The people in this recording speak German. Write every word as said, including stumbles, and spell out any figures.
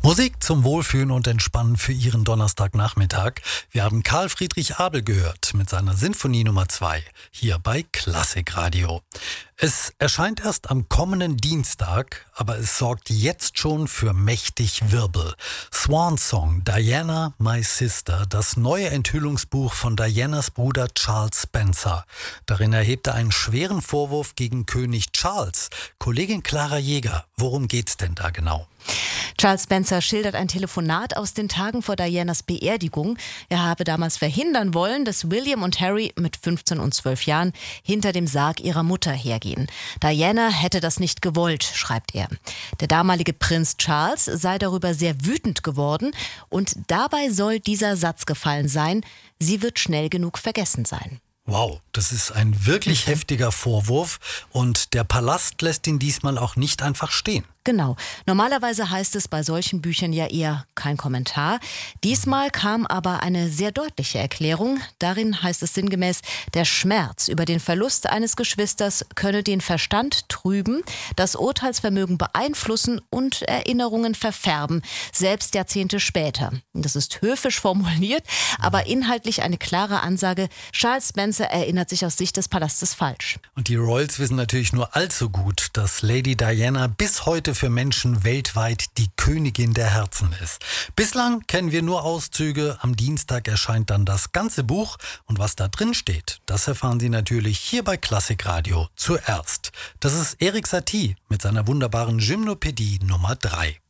Musik zum Wohlfühlen und Entspannen für Ihren Donnerstagnachmittag. Wir haben Karl Friedrich Abel gehört mit seiner Sinfonie Nummer zwei hier bei Klassikradio. Es erscheint erst am kommenden Dienstag, aber es sorgt jetzt schon für mächtig Wirbel. Swan Song, Diana, My Sister, das neue Enthüllungsbuch von Dianas Bruder Charles Spencer. Darin erhebt er einen schweren Vorwurf gegen König Charles. Kollegin Clara Jäger, worum geht's denn da genau? Charles Spencer schildert ein Telefonat aus den Tagen vor Dianas Beerdigung. Er habe damals verhindern wollen, dass William und Harry mit fünfzehn und zwölf Jahren hinter dem Sarg ihrer Mutter hergehen. Diana hätte das nicht gewollt, schreibt er. Der damalige Prinz Charles sei darüber sehr wütend geworden und dabei soll dieser Satz gefallen sein: Sie wird schnell genug vergessen sein. Wow, das ist ein wirklich heftiger Vorwurf und der Palast lässt ihn diesmal auch nicht einfach stehen. Genau. Normalerweise heißt es bei solchen Büchern ja eher kein Kommentar. Diesmal kam aber eine sehr deutliche Erklärung. Darin heißt es sinngemäß, der Schmerz über den Verlust eines Geschwisters könne den Verstand trüben, das Urteilsvermögen beeinflussen und Erinnerungen verfärben, selbst Jahrzehnte später. Das ist höfisch formuliert, aber inhaltlich eine klare Ansage: Charles Spencer erinnert sich aus Sicht des Palastes falsch. Und die Royals wissen natürlich nur allzu gut, dass Lady Diana bis heute für Menschen weltweit die Königin der Herzen ist. Bislang kennen wir nur Auszüge. Am Dienstag erscheint dann das ganze Buch. Und was da drin steht, das erfahren Sie natürlich hier bei Klassikradio zuerst. Das ist Erik Satie mit seiner wunderbaren Gymnopädie Nummer drei.